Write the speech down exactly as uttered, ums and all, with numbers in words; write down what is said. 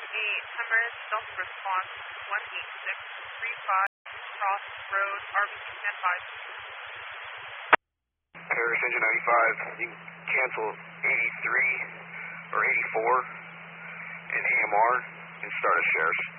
eight, Timbers, Delta Response, one eight six three five, Cross Road, R B C standby. Paris Engine ninety-five, you can cancel eighty-three or eighty-four and A M R and start a shares.